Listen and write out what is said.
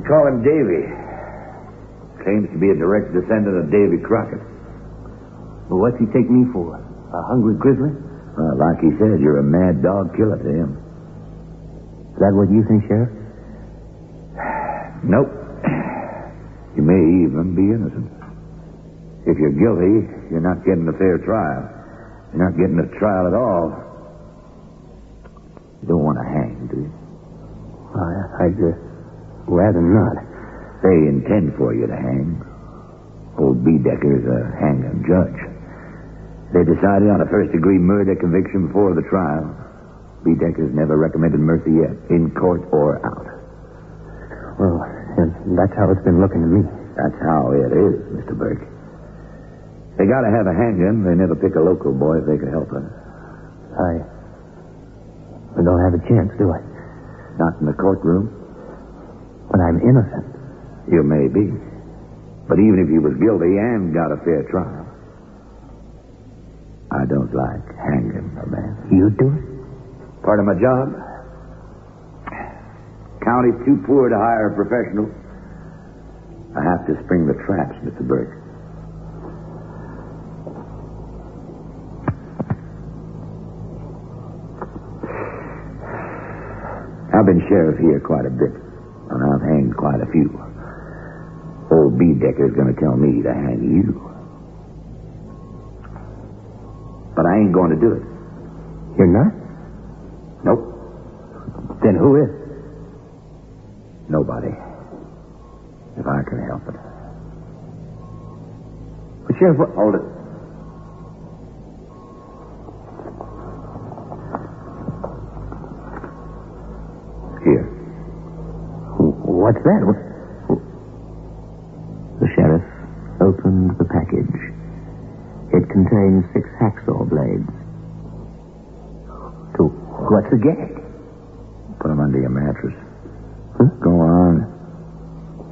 call him Davy. Claims to be a direct descendant of Davy Crockett. Well, what's he take me for? A hungry grizzly? Well, like he said, you're a mad dog killer to him. Is that what you think, Sheriff? Nope. You may even be innocent. If you're guilty, you're not getting a fair trial. You're not getting a trial at all. You don't want to hang, do you? I'd rather not. They intend for you to hang. Old Bedecker's a hanging judge. They decided on a first-degree murder conviction before the trial. Bedecker's never recommended mercy yet, in court or out. Well, that's how it's been looking to me. That's how it is, Mr. Burke. They gotta have a hanging. They never pick a local boy if they could help it. I don't have a chance, do I? Not in the courtroom. But I'm innocent. You may be. But even if you was guilty and got a fair trial, I don't like hanging a man. You do it? Part of my job. County's too poor to hire a professional. I have to spring the traps, Mr. Burke. I've been sheriff here quite a bit, and I've hanged quite a few. Old Bedecker's going to tell me to hang you. But I ain't going to do it. You're not? Nope. Then who is? Nobody. If I can help it. But Sheriff, Hold it. Here. What's that? The sheriff opened the package. It contained 6 hacksaw blades. What's the gag? Put them under your mattress. Huh? Go on.